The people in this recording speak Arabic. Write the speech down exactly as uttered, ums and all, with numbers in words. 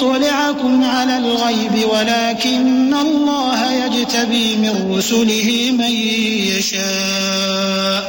ليطلعكم على الغيب ولكن الله يجتبي من رسله من يشاء